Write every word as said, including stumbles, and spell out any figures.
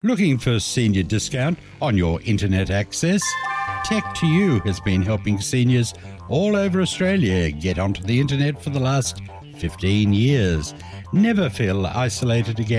Looking for senior discount on your internet access? Tech to You has been helping seniors all over Australia get onto the internet for the last fifteen years. Never feel isolated again.